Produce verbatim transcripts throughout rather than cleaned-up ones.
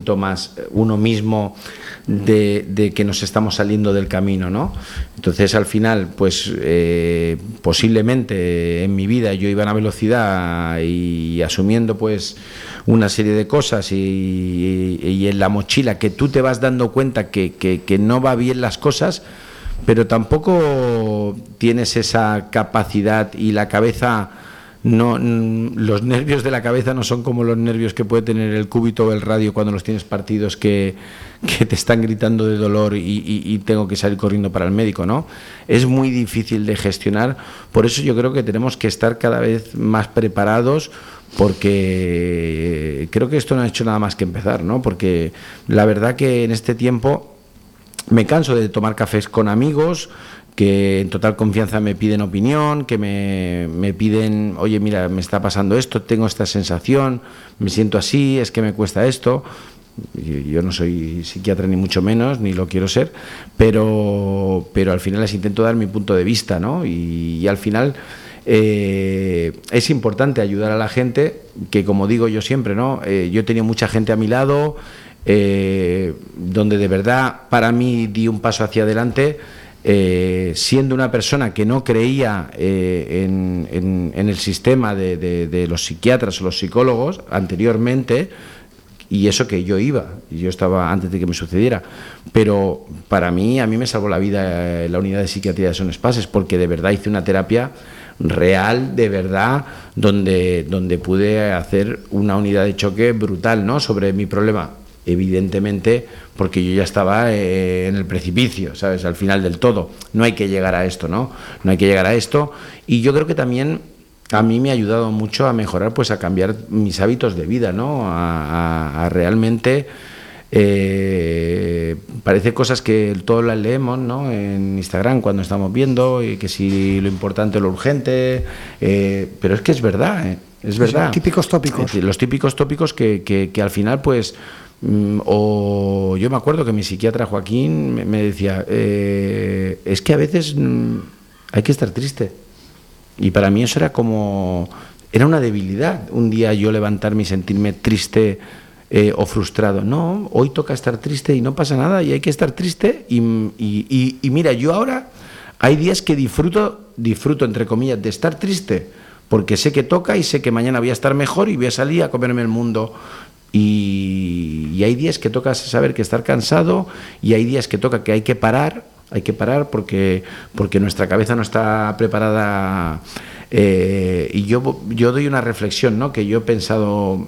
síntomas uno mismo de, de que nos estamos saliendo del camino, ¿no? Entonces, al final, pues eh, posiblemente en mi vida yo iba a una velocidad y asumiendo pues una serie de cosas y, y, y en la mochila que tú te vas dando cuenta que, que, que no va bien las cosas, pero tampoco tienes esa capacidad y la cabeza... No, los nervios de la cabeza no son como los nervios que puede tener el cúbito o el radio cuando los tienes partidos que, que te están gritando de dolor y, y, y tengo que salir corriendo para el médico, ¿no? Es muy difícil de gestionar, por eso yo creo que tenemos que estar cada vez más preparados, porque creo que esto no ha hecho nada más que empezar, ¿no? Porque la verdad que en este tiempo me canso de tomar cafés con amigos que en total confianza me piden opinión, que me, me piden, oye, mira, me está pasando esto, tengo esta sensación, me siento así, es que me cuesta esto. Yo no soy psiquiatra ni mucho menos, ni lo quiero ser, pero, pero al final les intento dar mi punto de vista, ¿no? Y, y al final eh, es importante ayudar a la gente, que como digo yo siempre, ¿no? Eh, yo he tenido mucha gente a mi lado, eh, donde de verdad para mí di un paso hacia adelante. Eh, siendo una persona que no creía eh, en, en, en el sistema de, de, de los psiquiatras o los psicólogos anteriormente, y eso que yo iba, yo estaba antes de que me sucediera, pero para mí, a mí me salvó la vida eh, la unidad de psiquiatría de Son Espases, porque de verdad hice una terapia real, de verdad, donde, donde pude hacer una unidad de choque brutal, ¿no?, sobre mi problema. Evidentemente, porque yo ya estaba eh, en el precipicio, ¿sabes?, al final del todo. No hay que llegar a esto, ¿no? No hay que llegar a esto. Y yo creo que también a mí me ha ayudado mucho a mejorar, pues a cambiar mis hábitos de vida, ¿no? A, a, a realmente... Eh, parece cosas que todos las leemos, ¿no?, en Instagram cuando estamos viendo, y que si lo importante, lo urgente, eh, pero es que es verdad, ¿eh? Es verdad. Los típicos tópicos. Eh, los típicos tópicos que, que, que al final, pues... O yo me acuerdo que mi psiquiatra Joaquín me, me decía, eh, es que a veces mm, hay que estar triste. Y para mí eso era como, era una debilidad, un día yo levantarme y sentirme triste eh, o frustrado. No, hoy toca estar triste y no pasa nada, y hay que estar triste. Y, y, y, y mira, yo ahora hay días que disfruto, disfruto entre comillas, de estar triste, porque sé que toca y sé que mañana voy a estar mejor y voy a salir a comerme el mundo. Y, y hay días que toca saber que estar cansado, y hay días que toca que hay que parar, hay que parar porque, porque nuestra cabeza no está preparada. Eh, y yo, yo doy una reflexión, ¿no?, que yo he pensado,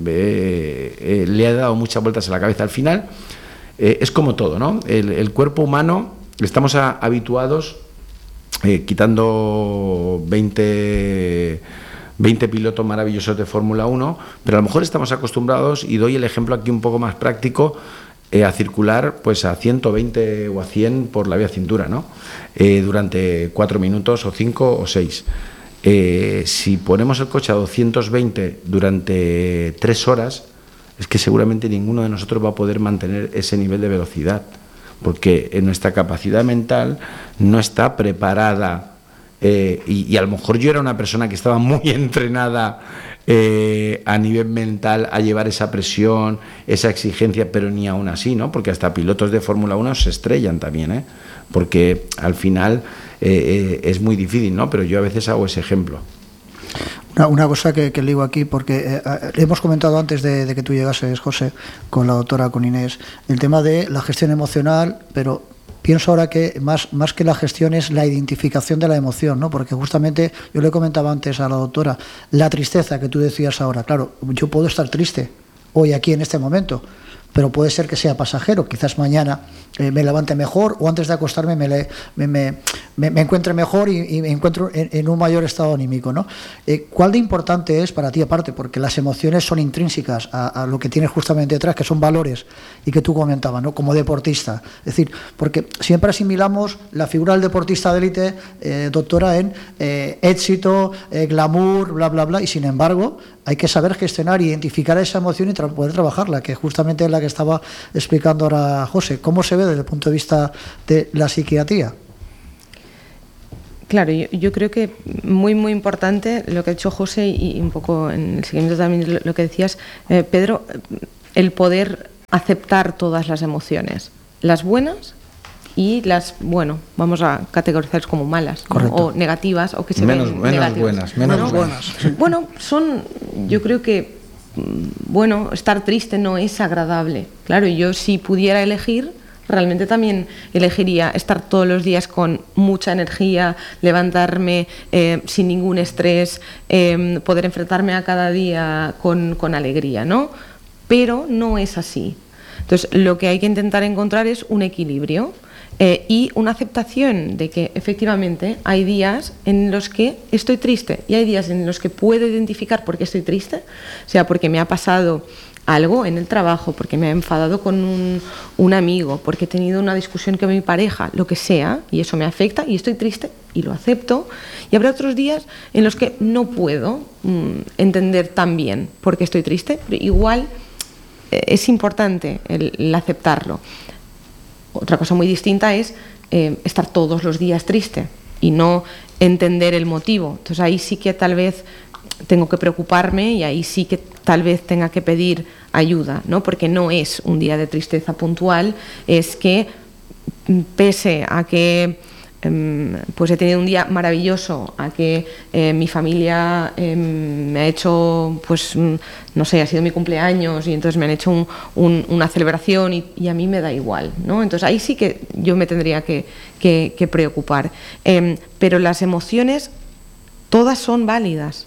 eh, eh, le he dado muchas vueltas a la cabeza. Al final, eh, es como todo, ¿no? El, el cuerpo humano, estamos a, habituados, eh, quitando veinte pilotos maravillosos de Fórmula uno, pero a lo mejor estamos acostumbrados, y doy el ejemplo aquí un poco más práctico, eh, a circular pues a ciento veinte o a cien por la vía cintura, ¿no? Eh, durante cuatro minutos o cinco o seis. Eh, si ponemos el coche a doscientos veinte durante tres horas, es que seguramente ninguno de nosotros va a poder mantener ese nivel de velocidad, porque en nuestra capacidad mental no está preparada. Eh, y, y a lo mejor yo era una persona que estaba muy entrenada eh, a nivel mental a llevar esa presión, esa exigencia, pero ni aún así, ¿no? Porque hasta pilotos de Fórmula uno se estrellan también, ¿eh? Porque al final eh, eh, es muy difícil, ¿no? Pero yo a veces hago ese ejemplo. Una, una cosa que, que le digo aquí, porque eh, hemos comentado antes de, de que tú llegases, José, con la doctora, con Inés, el tema de la gestión emocional, pero pienso ahora que más, más que la gestión es la identificación de la emoción, ¿no? Porque justamente, yo le comentaba antes a la doctora, la tristeza que tú decías ahora, claro, yo puedo estar triste hoy aquí en este momento, pero puede ser que sea pasajero, quizás mañana eh, me levante mejor, o antes de acostarme me, le, me, me, me, me encuentre mejor y, y me encuentro en, en un mayor estado anímico, ¿no? Eh, ¿Cuál de importante es para ti, aparte, porque las emociones son intrínsecas a, a lo que tienes justamente detrás, que son valores, y que tú comentabas, ¿no?, como deportista? Es decir, porque siempre asimilamos la figura del deportista de élite, eh, doctora, en eh, éxito, eh, glamour, bla, bla, bla, y sin embargo hay que saber gestionar, identificar esa emoción y tra- poder trabajarla, que justamente es la que estaba explicando ahora José. ¿Cómo se ve desde el punto de vista de la psiquiatría? Claro, yo, yo creo que muy, muy importante lo que ha dicho José, y, y un poco en el seguimiento también lo, lo que decías, eh, Pedro, el poder aceptar todas las emociones, las buenas y las, bueno, vamos a categorizarlas como malas, ¿no? O negativas, o que se menos, ven menos negativas. buenas, menos bueno, buenas. Sí. Bueno, son, yo creo que, bueno, estar triste no es agradable. Claro, yo si pudiera elegir, realmente también elegiría estar todos los días con mucha energía, levantarme eh, sin ningún estrés, eh, poder enfrentarme a cada día con, con alegría, ¿no? Pero no es así. Entonces, lo que hay que intentar encontrar es un equilibrio. Eh, y una aceptación de que efectivamente hay días en los que estoy triste y hay días en los que puedo identificar por qué estoy triste, o sea, porque me ha pasado algo en el trabajo, porque me he enfadado con un, un amigo, porque he tenido una discusión con mi pareja, lo que sea, y eso me afecta y estoy triste y lo acepto. Y habrá otros días en los que no puedo mmm, entender tan bien por qué estoy triste, pero igual eh, es importante el, el aceptarlo. Otra cosa muy distinta es eh, estar todos los días triste y no entender el motivo. Entonces ahí sí que tal vez tengo que preocuparme y ahí sí que tal vez tenga que pedir ayuda, ¿no? Porque no es un día de tristeza puntual, es que pese a que pues he tenido un día maravilloso, a que eh, mi familia eh, me ha hecho, pues no sé, ha sido mi cumpleaños y entonces me han hecho un, un, una celebración y, y a mí me da igual, ¿no? Entonces ahí sí que yo me tendría que, que, que preocupar. Eh, pero las emociones todas son válidas,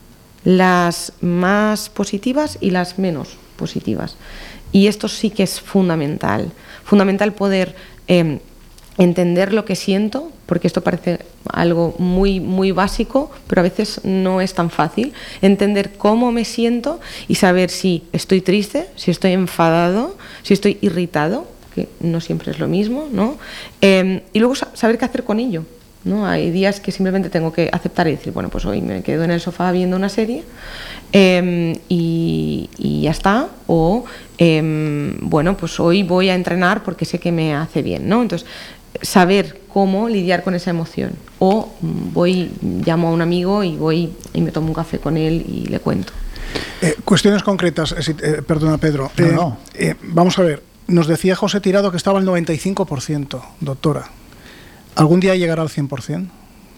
las más positivas y las menos positivas. Y esto sí que es fundamental, fundamental poder eh, entender lo que siento, porque esto parece algo muy, muy básico, pero a veces no es tan fácil. Entender cómo me siento y saber si estoy triste, si estoy enfadado, si estoy irritado, que no siempre es lo mismo, ¿no? Eh, y luego saber qué hacer con ello, ¿no? Hay días que simplemente tengo que aceptar y decir, bueno, pues hoy me quedo en el sofá viendo una serie eh, y, y ya está, o eh, bueno, pues hoy voy a entrenar porque sé que me hace bien, ¿no? Entonces, saber cómo lidiar con esa emoción, o voy, llamo a un amigo y voy y me tomo un café con él y le cuento. Eh, cuestiones concretas, eh, eh, perdona Pedro. No, eh, no. Eh, vamos a ver, nos decía José Tirado que estaba al noventa y cinco por ciento, doctora. ¿Algún día llegará al cien por ciento?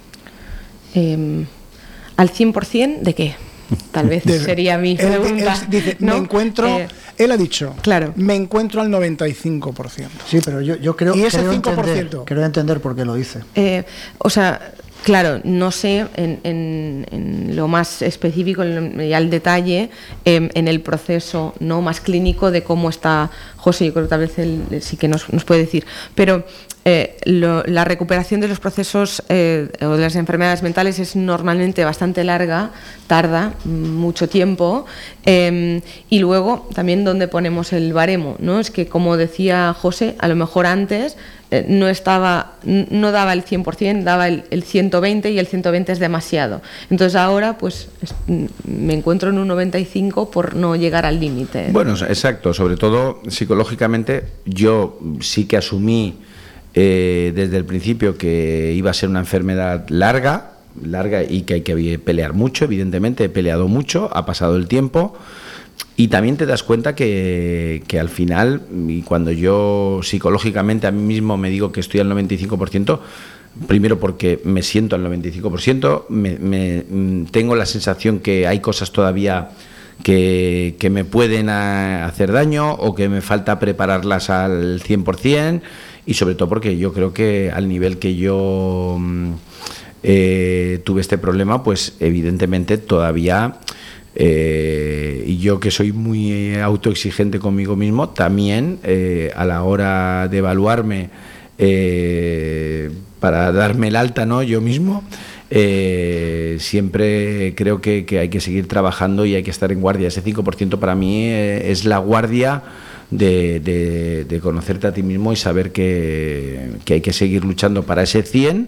Eh, ¿Al cien por ciento de qué? Tal vez de, sería mi pregunta. Él, él dice, ¿no? me encuentro, eh, él ha dicho, claro. me encuentro al noventa y cinco por ciento. Sí, pero yo, yo creo, ¿Y ese creo, cinco por ciento? Entender, creo entender por qué lo dice. Eh, o sea, claro, no sé en, en, en lo más específico y al detalle, eh, en el proceso no más clínico de cómo está José, yo creo que tal vez él sí que nos, nos puede decir, pero Eh, lo, la recuperación de los procesos eh, o de las enfermedades mentales es normalmente bastante larga, tarda mucho tiempo, eh, y luego también donde ponemos el baremo, ¿no? Es que, como decía José, a lo mejor antes eh, no estaba, no daba el cien por ciento, daba el, el ciento veinte y el ciento veinte es demasiado. Entonces ahora pues es, me encuentro en un noventa y cinco por no llegar al límite. Bueno, exacto, sobre todo psicológicamente yo sí que asumí Eh, desde el principio que iba a ser una enfermedad larga, larga y que hay que pelear mucho, evidentemente he peleado mucho, ha pasado el tiempo y también te das cuenta que, que al final, y cuando yo psicológicamente a mí mismo me digo que estoy al noventa y cinco por ciento, primero porque me siento al noventa y cinco por ciento, me, me, tengo la sensación que hay cosas todavía que, que me pueden a, hacer daño o que me falta prepararlas al cien por ciento. Y sobre todo porque yo creo que al nivel que yo eh, tuve este problema, pues evidentemente todavía, eh, y yo que soy muy autoexigente conmigo mismo, también eh, a la hora de evaluarme eh, para darme el alta, ¿no? Yo mismo, eh, siempre creo que, que hay que seguir trabajando y hay que estar en guardia. Ese cinco por ciento para mí eh, es la guardia De, de, de conocerte a ti mismo y saber que, que hay que seguir luchando para ese cien,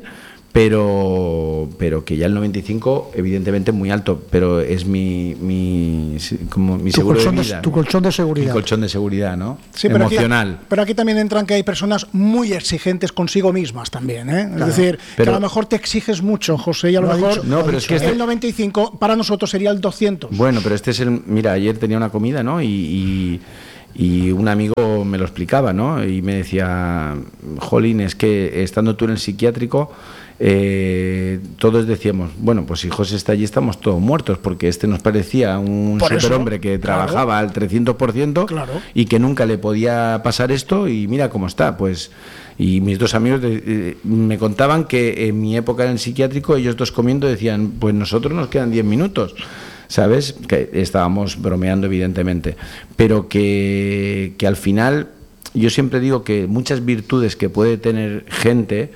pero, pero que ya el noventa y cinco evidentemente es muy alto, pero es mi, mi, como mi seguro de vida. De, tu colchón de seguridad. Mi colchón de seguridad, ¿no? Sí, pero emocional. Aquí, pero aquí también entran que hay personas muy exigentes consigo mismas también, ¿eh? Claro, es decir, pero, que a lo mejor te exiges mucho, José, y a lo mejor dicho, no, pero es que este, el noventa y cinco para nosotros sería el doscientos. Bueno, pero este es el... Mira, ayer tenía una comida, ¿no? Y... y Y un amigo me lo explicaba, ¿no? Y me decía, jolín, es que estando tú en el psiquiátrico, eh, todos decíamos, bueno, pues si José está allí estamos todos muertos, porque este nos parecía un Por superhombre eso, que claro. trabajaba al trescientos por ciento Claro. y que nunca le podía pasar esto, y mira cómo está, pues. Y mis dos amigos de, eh, me contaban que en mi época en el psiquiátrico, ellos dos comiendo decían, pues nosotros nos quedan diez minutos. ¿Sabes? Que estábamos bromeando, evidentemente, pero que, que al final yo siempre digo que muchas virtudes que puede tener gente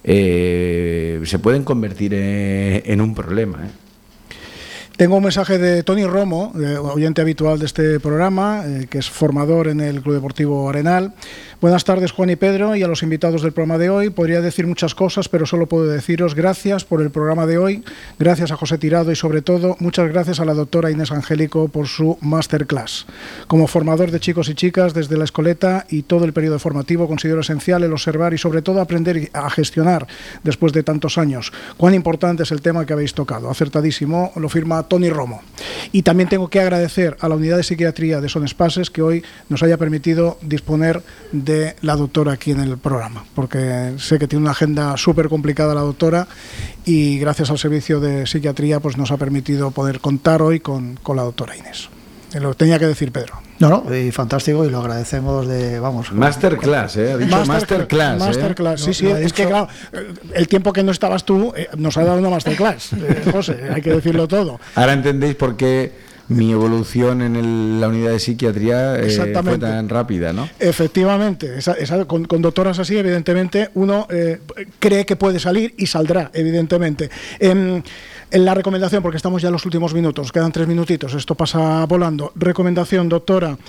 eh, se pueden convertir en, en un problema, ¿eh? Tengo un mensaje de Tony Romo, eh, oyente habitual de este programa, eh, que es formador en el Club Deportivo Arenal. Buenas tardes, Juan y Pedro, y a los invitados del programa de hoy. Podría decir muchas cosas, pero solo puedo deciros gracias por el programa de hoy, gracias a José Tirado y, sobre todo, muchas gracias a la doctora Inés Angélico por su masterclass. Como formador de chicos y chicas desde la escoleta y todo el periodo formativo, considero esencial el observar y, sobre todo, aprender a gestionar después de tantos años. Cuán importante es el tema que habéis tocado. Acertadísimo, lo firma Tony Romo. Y también tengo que agradecer a la unidad de psiquiatría de Son Espases que hoy nos haya permitido disponer de la doctora aquí en el programa, porque sé que tiene una agenda súper complicada la doctora, y gracias al servicio de psiquiatría pues nos ha permitido poder contar hoy con, con la doctora Inés. Lo tenía que decir Pedro. No, no, y fantástico, y lo agradecemos de, vamos... Masterclass, ¿eh? Ha dicho masterclass. Masterclass, ¿eh? sí, sí, No, no es ha que dicho... claro, el tiempo que no estabas tú eh, nos ha dado una masterclass, eh, José, hay que decirlo todo. Ahora entendéis por qué mi evolución en el, la unidad de psiquiatría eh, fue tan rápida, ¿no? Efectivamente, esa, esa, con, con doctoras así, evidentemente, uno eh, cree que puede salir y saldrá, evidentemente. Eh, en la recomendación, porque estamos ya en los últimos minutos, quedan tres minutitos, esto pasa volando. Recomendación, doctora,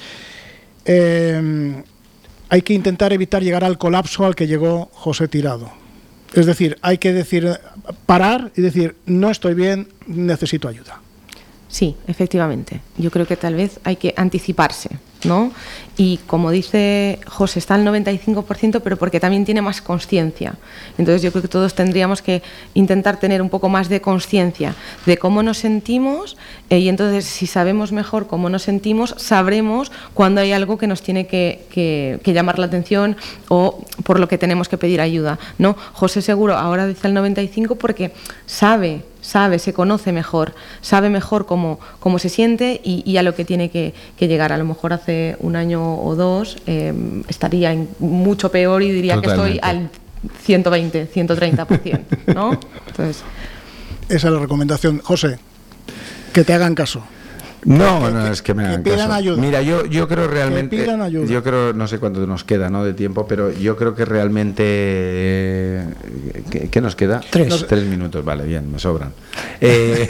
eh, hay que intentar evitar llegar al colapso al que llegó José Tirado. Es decir, hay que decir, parar y decir, no estoy bien, necesito ayuda. Sí, efectivamente. Yo creo que tal vez hay que anticiparse, ¿no? Y como dice José, está al noventa y cinco por ciento, pero porque también tiene más consciencia. Entonces yo creo que todos tendríamos que intentar tener un poco más de consciencia de cómo nos sentimos, eh, y entonces si sabemos mejor cómo nos sentimos, sabremos cuando hay algo que nos tiene que, que, que llamar la atención o por lo que tenemos que pedir ayuda, ¿no? José seguro ahora dice el noventa y cinco porque sabe sabe, se conoce mejor, sabe mejor cómo, cómo se siente y, y a lo que tiene que, que llegar. A lo mejor hace un año o dos eh, estaría en mucho peor y diría Totalmente. que estoy al ciento veinte, ciento treinta por ciento, ¿no? Entonces... Esa es la recomendación. José, que te hagan caso. No, que, no, que, es que me hagan que pidan caso. Ayuda. Mira, yo, yo creo realmente... Que pidan ayuda. Yo creo, no sé cuánto nos queda, ¿no?, de tiempo, pero yo creo que realmente... Eh, ¿qué, ¿Qué nos queda? Tres. No, tres minutos, vale, bien, me sobran. Eh,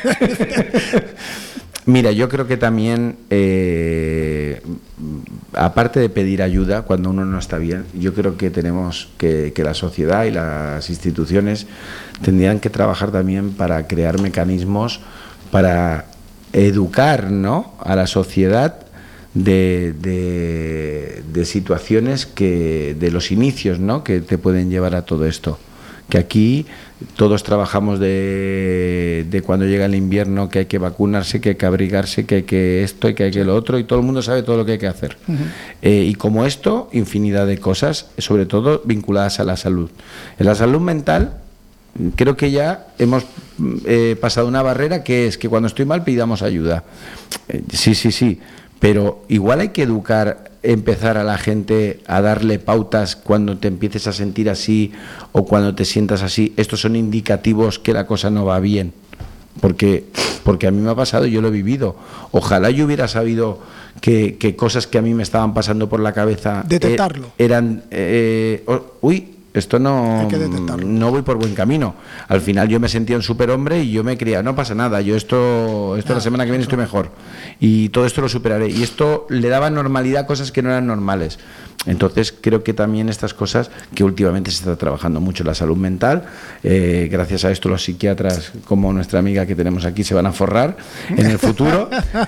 mira, yo creo que también, eh, aparte de pedir ayuda cuando uno no está bien, yo creo que tenemos que, que la sociedad y las instituciones tendrían que trabajar también para crear mecanismos para educar, ¿no?, a la sociedad de, de, de situaciones que, de los inicios, ¿no?, que te pueden llevar a todo esto. Que aquí todos trabajamos de, de cuando llega el invierno, que hay que vacunarse, que hay que abrigarse, que hay que esto y que hay que lo otro, y todo el mundo sabe todo lo que hay que hacer. Uh-huh. eh, y como esto, infinidad de cosas, sobre todo vinculadas a la salud. En la salud mental, creo que ya hemos eh, pasado una barrera, que es que cuando estoy mal pidamos ayuda. Eh, sí, sí, sí, pero igual hay que educar, empezar a la gente a darle pautas cuando te empieces a sentir así o cuando te sientas así. Estos son indicativos que la cosa no va bien, porque, porque a mí me ha pasado y yo lo he vivido. Ojalá yo hubiera sabido que, que cosas que a mí me estaban pasando por la cabeza detectarlo. Eh, eran... Eh, oh, uy, esto no, no voy por buen camino. Al final yo me sentía un superhombre y yo me creía, no pasa nada, yo esto, esto ah, la semana que viene estoy mejor y todo esto lo superaré. Y esto le daba normalidad a cosas que no eran normales. Entonces creo que también estas cosas, que últimamente se está trabajando mucho la salud mental, eh, gracias a esto los psiquiatras, como nuestra amiga que tenemos aquí, se van a forrar en el futuro.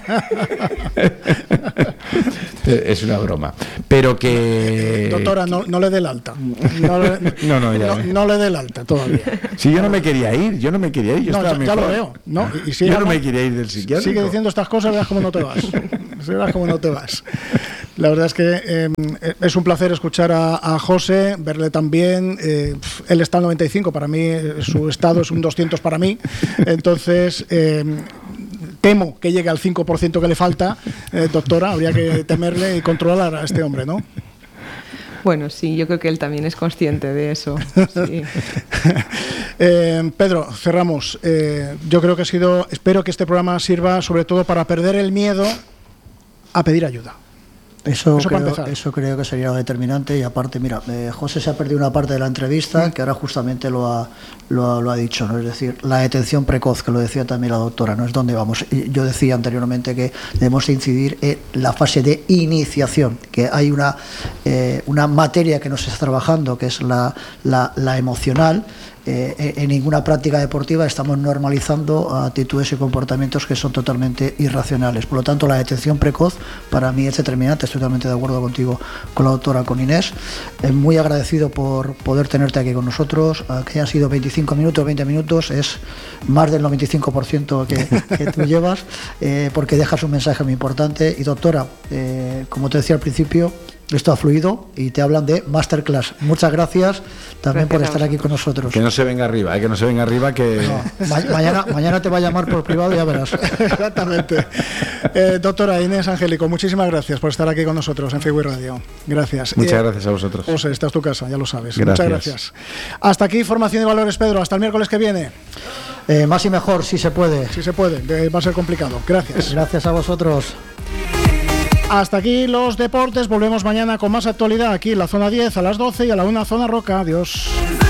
Es una broma, pero que... Doctora, no, no le dé el alta. No, le, no, no, ya no, no le dé el alta todavía. Si yo no me quería ir, yo no me quería ir. Yo, no, estaba ya, mejor. ya lo veo. No, y si yo no no me quería ir del psiquiátrico. Sigue diciendo estas cosas, verás cómo no te vas. Verás cómo no te vas. La verdad es que eh, es un placer escuchar a, a José, verle también. Eh, él está en noventa y cinco, para mí su estado es un doscientos para mí. Entonces, eh, temo que llegue al cinco por ciento que le falta, eh, doctora. Habría que temerle y controlar a este hombre, ¿no? Bueno, sí, yo creo que él también es consciente de eso. Sí. eh, Pedro, cerramos. Eh, yo creo que ha sido, espero que este programa sirva sobre todo para perder el miedo a pedir ayuda. Eso, eso, creo, eso creo que sería lo determinante. Y aparte, mira, eh, José se ha perdido una parte de la entrevista, que ahora justamente lo ha, lo ha, lo ha dicho, ¿no? Es decir, la detención precoz, que lo decía también la doctora, no es donde vamos. Y yo decía anteriormente que debemos incidir en la fase de iniciación, que hay una, eh, una materia que nos está trabajando, que es la, la, la emocional. Eh, en ninguna práctica deportiva estamos normalizando actitudes y comportamientos que son totalmente irracionales. Por lo tanto, la detención precoz para mí es determinante. Estoy totalmente de acuerdo contigo, con la doctora, con Inés. Eh, muy agradecido por poder tenerte aquí con nosotros. Que hayan sido veinticinco minutos, veinte minutos, es más del noventa y cinco por ciento que, que tú llevas, eh, porque dejas un mensaje muy importante. Y doctora, eh, como te decía al principio, esto ha fluido y te hablan de masterclass. Muchas gracias también gracias por estar aquí con nosotros. Que no se venga arriba, eh, que no se venga arriba, que... No, ma mañana, mañana te va a llamar por privado y ya verás. Exactamente. Eh, doctora Inés Angélico, muchísimas gracias por estar aquí con nosotros en Freeway Radio. Gracias. Muchas eh, gracias a vosotros. José, esta es tu casa, ya lo sabes. Gracias. Muchas gracias. Hasta aquí Formación y Valores, Pedro. Hasta el miércoles que viene. Eh, más y mejor, si se puede. Si se puede, eh, va a ser complicado. Gracias. Gracias a vosotros. Hasta aquí los deportes. Volvemos mañana con más actualidad aquí en la zona diez a las doce y a la una Zona Roca. Adiós.